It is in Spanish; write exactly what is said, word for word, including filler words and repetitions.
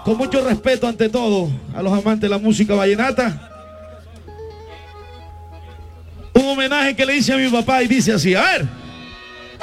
con mucho respeto ante todo a los amantes de la música vallenata. Un homenaje que le hice a mi papá y dice así, a ver.